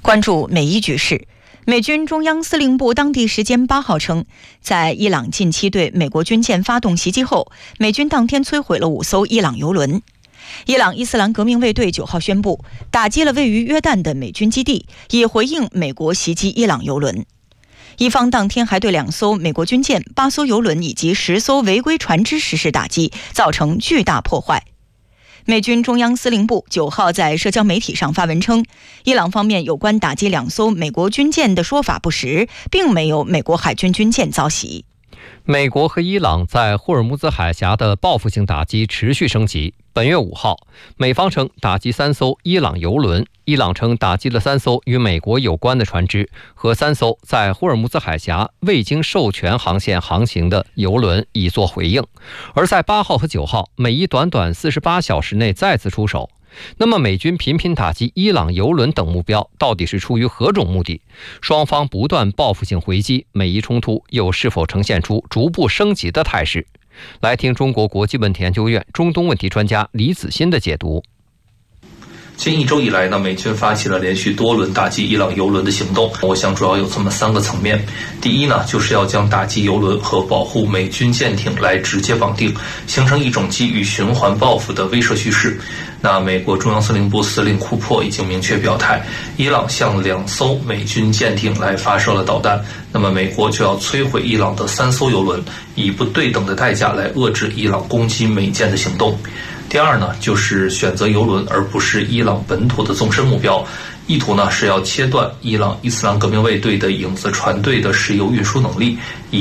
关注美伊局势，美军中央司令部当地时间8号称，在伊朗近期对美国军舰发动袭击后，美军当天摧毁了5艘伊朗油轮。伊朗伊斯兰革命卫队9号宣布，打击了位于约旦的美军基地，以回应美国袭击伊朗油轮。伊方当天还对2艘美国军舰、8艘油轮以及10艘违规船只实施打击，造成巨大破坏。美军中央司令部9号在社交媒体上发文称，伊朗方面有关打击2艘美国军舰的说法不实，并没有美国海军军舰遭袭。 美国和伊朗在霍尔木兹海峡的报复性打击持续升级。本月5号，美方称打击3艘伊朗油轮，伊朗称打击了3艘与美国有关的船只和3艘在霍尔木兹海峡未经授权航线航行的油轮，以作回应。而在8号和9号，美伊短短48小时内再次出手。那么美军频频打击伊朗油轮等目标，到底是出于何种目的？双方不断报复性回击，美伊冲突又是否呈现出逐步升级的态势？来听中国国际问题研究院中东问题专家李子欣的解读。 近1周以来呢，美军发起了连续多轮打击伊朗油轮的行动。我想主要有这么3个层面。第一呢，就是要将打击油轮和保护美军舰艇来直接绑定，形成一种基于循环报复的威慑叙事。那美国中央司令部司令库珀已经明确表态，伊朗向2艘美军舰艇来发射了导弹，那么美国就要摧毁伊朗的3艘油轮，以不对等的代价来遏制伊朗攻击美舰的行动。第二呢，就是选择油轮而不是伊朗本土的纵深目标，意图呢是要切断伊朗伊斯兰革命卫队的影子船队的石油运输能力，以